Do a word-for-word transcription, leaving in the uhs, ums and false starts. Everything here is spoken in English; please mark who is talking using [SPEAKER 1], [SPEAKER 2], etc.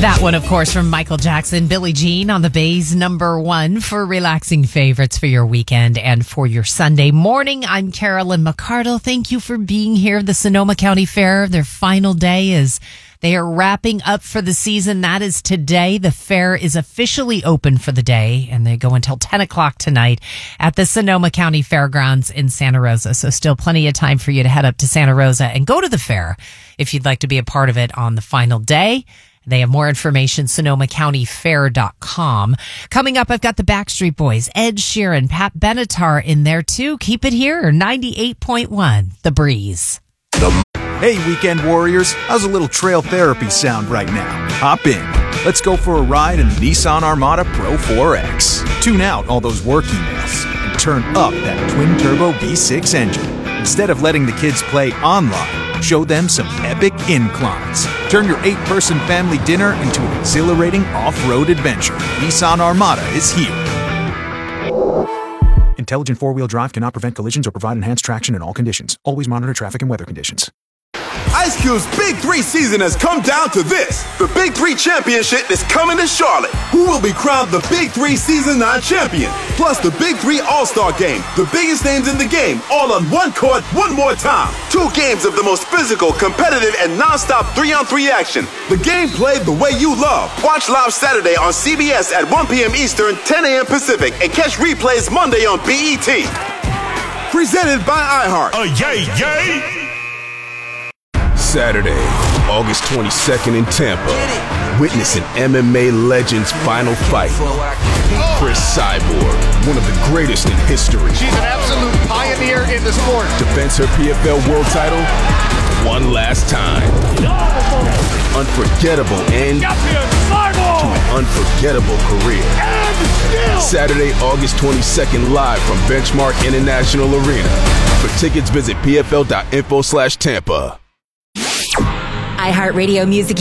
[SPEAKER 1] That one, of course, from Michael Jackson, Billie Jean on the Bay's number one for relaxing favorites for your weekend and for your Sunday morning. I'm Carolyn McCardle. Thank you for being here. The Sonoma County Fair, their final day is they are wrapping up for the season. That is today. The fair is officially open for the day, and they go until ten o'clock tonight at the Sonoma County Fairgrounds in Santa Rosa. So still plenty of time for you to head up to Santa Rosa and go to the fair if you'd like to be a part of it on the final day. They have more information, sonoma county fair dot com. Coming up, I've got the Backstreet Boys, Ed Sheeran, Pat Benatar in there too. Keep it here, ninety-eight point one, The Breeze.
[SPEAKER 2] Hey, weekend warriors, how's a little trail therapy sound right now? Hop in. Let's go for a ride in the Nissan Armada Pro four X. Tune out all those work emails and turn up that twin-turbo V six engine. Instead of letting the kids play online, show them some epic inclines. Turn your eight-person family dinner into an exhilarating off-road adventure. Nissan Armada is here. Intelligent four-wheel drive cannot prevent collisions or provide enhanced traction in all conditions. Always monitor traffic and weather conditions.
[SPEAKER 3] Ice Cube's Big Three season has come down to this. The Big Three Championship is coming to Charlotte. Who will be crowned the Big Three Season nine champion? Plus the Big Three All-Star Game. The biggest names in the game, all on one court, one more time. Two games of the most physical, competitive, and non-stop three-on-three action. The game played the way you love. Watch live Saturday on C B S at one p.m. Eastern, ten a.m. Pacific, and catch replays Monday on B E T. Presented by iHeart.
[SPEAKER 4] Oh, yay, yay!
[SPEAKER 5] Saturday, August twenty-second in Tampa. Witness an M M A legend's final fight. Chris Cyborg, one of the greatest in history.
[SPEAKER 6] She's an absolute pioneer in the sport.
[SPEAKER 5] Defends her P F L world title one last time. Unforgettable end to an unforgettable career. Saturday, August twenty-second, live from Benchmark International Arena. For tickets, visit P F L dot info slash Tampa.
[SPEAKER 7] iHeartRadio Music